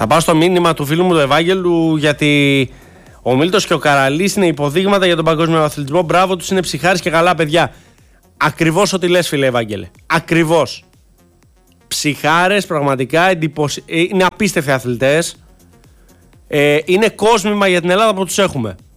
Θα πάω στο μήνυμα του φίλου μου του Ευάγγελου, γιατί ο Μίλτος και ο Καραλής είναι υποδείγματα για τον παγκόσμιο αθλητισμό. Μπράβο τους, είναι ψυχάρες και καλά παιδιά. Ακριβώς ό,τι λες, φίλε Ευάγγελε. Ακριβώς. Ψυχάρες, πραγματικά είναι απίστευτοι αθλητές. Είναι κόσμημα για την Ελλάδα που τους έχουμε.